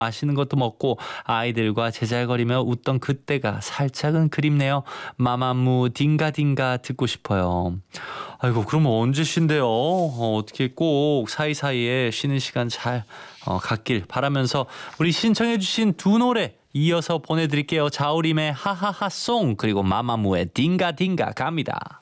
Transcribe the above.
맛있는 것도 먹고 아이들과 제잘거리며 웃던 그때가 살짝은 그립네요. 마마무 딩가딩가 듣고 싶어요. 아이고 그러면 언제 쉰대요? 어떻게 꼭 사이사이에 쉬는 시간 잘 갔길 바라면서 우리 신청해 주신 두 노래 이어서 보내드릴게요. 자우림의 하하하송 그리고 마마무의 딩가딩가 갑니다.